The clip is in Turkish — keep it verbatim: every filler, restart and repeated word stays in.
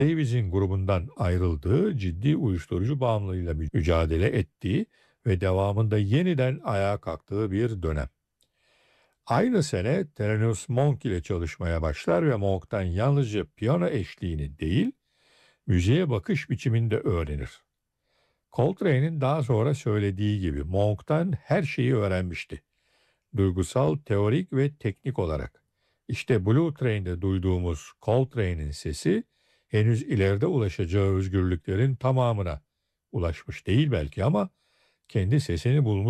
Davies'in grubundan ayrıldığı, ciddi uyuşturucu bağımlılığıyla mü- mücadele ettiği ve devamında yeniden ayağa kalktığı bir dönem. Aynı sene Thelonious Monk ile çalışmaya başlar ve Monk'tan yalnızca piyano eşliğini değil, müziğe bakış biçimini de öğrenir. Coltrane'in daha sonra söylediği gibi Monk'tan her şeyi öğrenmişti. Duygusal, teorik ve teknik olarak. İşte Blue Train'de duyduğumuz Coltrane'in sesi henüz ileride ulaşacağı özgürlüklerin tamamına ulaşmış değil belki ama kendi sesini bulmuş.